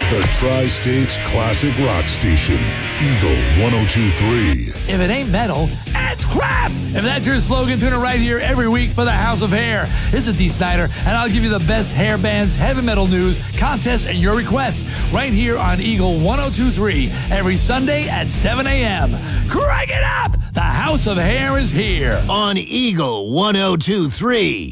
The Tri-States Classic Rock Station, Eagle 102.3. If it ain't metal, it's crap! If that's your slogan, tune it right here every week for the House of Hair. This is Dee Snider, and I'll give you the best hair bands, heavy metal news, contests, and your requests right here on Eagle 102.3 every Sunday at 7 a.m. Crank it up! The House of Hair is here on Eagle 102.3.